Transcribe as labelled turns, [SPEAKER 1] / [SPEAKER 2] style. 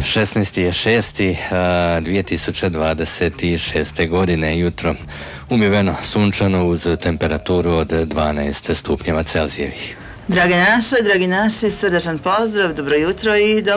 [SPEAKER 1] 16.6.2026. godine, jutro umiveno, sunčano uz temperaturu od 12 stupnjeva Celzijevih.
[SPEAKER 2] Dragi naši, srdačan pozdrav, dobro jutro i